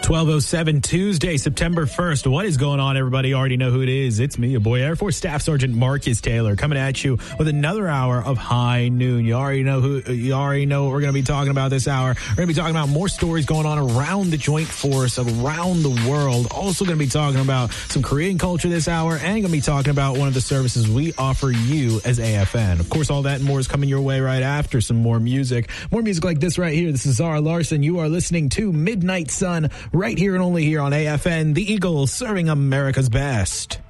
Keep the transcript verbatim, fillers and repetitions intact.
twelve oh seven Tuesday, September first. What is going on, everybody? You already know who it is. It's me, your boy, Air Force Staff Sergeant Marcus Taylor, coming at you with another hour of High Noon. You already know who. You already know what we're going to be talking about this hour. We're going to be talking about more stories going on around the Joint Force, around the world. Also going to be talking about some Korean culture this hour, and going to be talking about one of the services we offer you as A F N. Of course, all that and more is coming your way right after some more music. More music like this right here. This is Zara Larson. You are listening to Midnight Sun right here and only here on A F N, the Eagle, serving America's best.